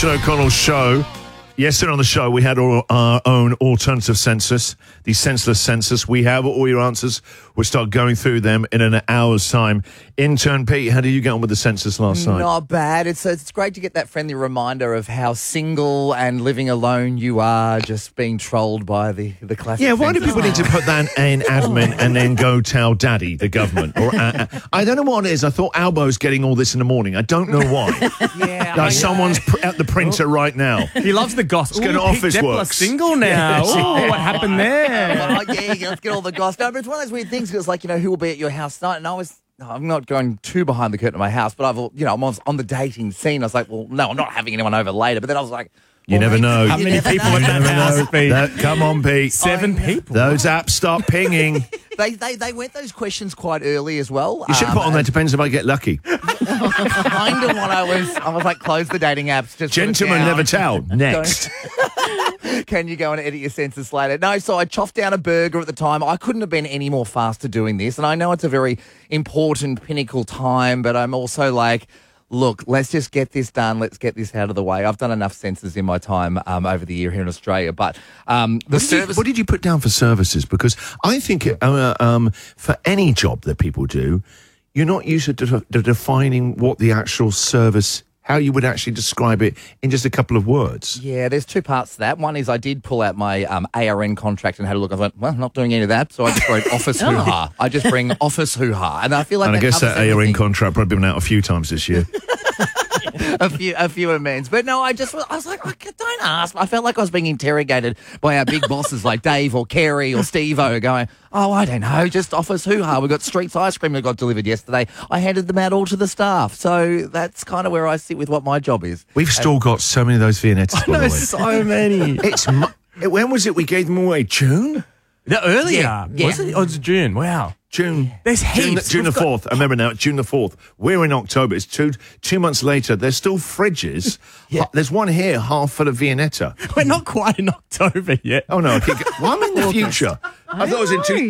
Richard O'Connell's show. Yesterday on the show, we had our own alternative census, the senseless census. We have all your answers. We'll start going through them in an hour's time. Intern Pete, how did you get on with the census last night? Not bad. It's great to get that friendly reminder of how single and living alone you are, just being trolled by the classic. Yeah, why do census. people need to put that in admin and then go tell daddy, the government? Or I don't know what it is. I thought Albo's getting all this in the morning. I don't know why. Yeah, Someone's at the printer right now. He loves the gossip. Let's go to Office Works. Single now. Oh, what happened there? Well, yeah, let's get all the gossip. No, but it's one of those weird things. It's like, who will be at your house tonight? And I'm not going too behind the curtain of my house, but I'm on the dating scene. I was like, well, no, I'm not having anyone over later. But then I was like, You never know. How many people at that house, Pete? Come on, Pete. 7 people. Those apps start pinging. They went those questions quite early as well. You should put on there, depends if I get lucky. Kind of what I was like, close the dating apps. Just Gentlemen never tell. Next. Can you go and edit your census later? No, so I chopped down a burger at the time. I couldn't have been any more faster doing this. And I know it's a very important, pinnacle time, but I'm also like, look, let's just get this done. Let's get this out of the way. I've done enough census in my time over the year here in Australia. But what did you put down for services? Because I think for any job that people do, you're not used to defining what the actual service, how you would actually describe it in just a couple of words. Yeah, there's two parts to that. One is I did pull out my ARN contract and had a look. I went, well, not doing any of that. So I just wrote office hoo-ha. I just bring office hoo-ha. And I feel like And I guess that ARN everything. contract probably been out a few times this year. a few amends. But no, I was like, don't ask. I felt like I was being interrogated by our big bosses like Dave or Kerry or Steve-O going, oh, I don't know, just office hoo-ha. We got Streets ice cream that got delivered yesterday. I handed them out all to the staff. So that's kind of where I sit with what my job is. We've still got so many of those Viennettas, by the way. So many. When was it we gave them away? June? Earlier. Yeah. Was it? Oh, it's June. Wow. June. There's heaps. June the 4th. I remember now, June the 4th. We're in October. It's two months later. There's still fridges. Yeah. There's one here, half full of Viennetta. We're not quite in October yet. Oh, no. Well, I'm in the future. I thought it was in